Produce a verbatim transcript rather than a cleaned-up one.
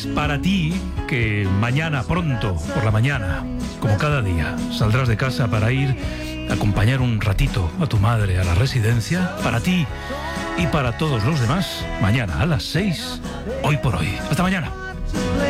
Para ti, que mañana pronto, por la mañana, como cada día, saldrás de casa para ir a acompañar un ratito a tu madre a la residencia, para ti y para todos los demás, mañana a las seis, hoy por hoy. Hasta mañana.